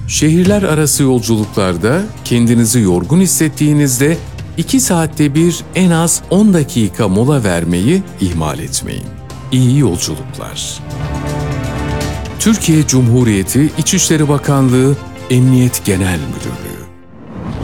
Şehirler arası yolculuklarda kendinizi yorgun hissettiğinizde 2 saatte bir en az 10 dakika mola vermeyi ihmal etmeyin. İyi yolculuklar. Türkiye Cumhuriyeti İçişleri Bakanlığı Emniyet Genel Müdürlüğü